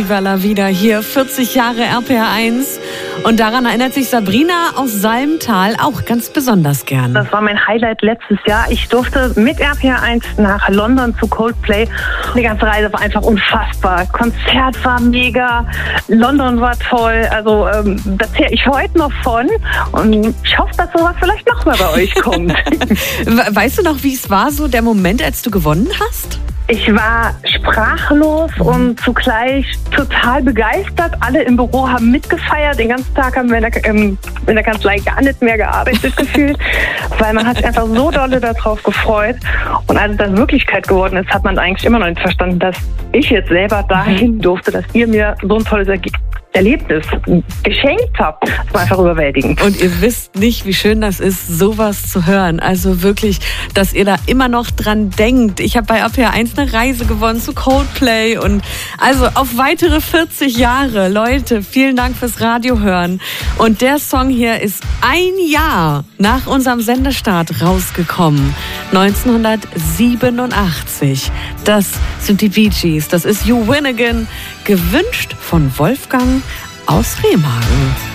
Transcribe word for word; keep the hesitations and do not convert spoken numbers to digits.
Viva la Vida hier, vierzig Jahre R P R eins. Und daran erinnert sich Sabrina aus Salmtal auch ganz besonders gern. Das war mein Highlight letztes Jahr. Ich durfte mit R P R eins nach London zu Coldplay. Die ganze Reise war einfach unfassbar. Konzert war mega, London war toll. Also ähm, da zähle ich heute noch von. Und ich hoffe, dass sowas vielleicht noch mal bei euch kommt. Weißt du noch, wie es war, so der Moment, als du gewonnen hast? Ich war sprachlos und zugleich total begeistert. Alle im Büro haben mitgefeiert. Den ganzen Tag haben wir in der, ähm, in der Kanzlei gar nicht mehr gearbeitet gefühlt, weil man hat sich einfach so dolle darauf gefreut. Und als es dann Wirklichkeit geworden ist, hat man eigentlich immer noch nicht verstanden, dass ich jetzt selber dahin durfte, dass ihr mir so ein tolles Ergebnis Erlebnis geschenkt habt. Das war einfach überwältigend. Und ihr wisst nicht, wie schön das ist, sowas zu hören. Also wirklich, dass ihr da immer noch dran denkt. Ich habe bei R P R eins eine Reise gewonnen zu Coldplay und also auf weitere vierzig Jahre. Leute, vielen Dank fürs Radio hören. Und der Song hier ist ein Jahr nach unserem Sendestart rausgekommen. neunzehnhundertsiebenundachtzig. Das sind die Bee Gees. Das ist You Win Again. Gewünscht von Wolfgang aus Remagen.